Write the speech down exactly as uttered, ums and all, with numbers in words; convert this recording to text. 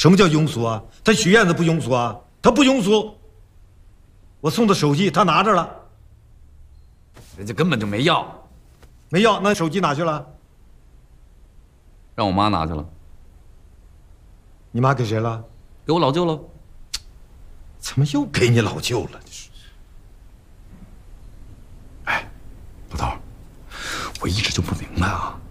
什么叫庸俗啊？他许愿他不庸俗啊？他不庸俗。我送的手机他拿着了， 人家根本就没要， 没要，那手机哪去了？ 让我妈拿去了。 你妈给谁了？ 给我老舅了。 怎么又给你老舅了？这是。 哎，老头，我一直就不明白啊。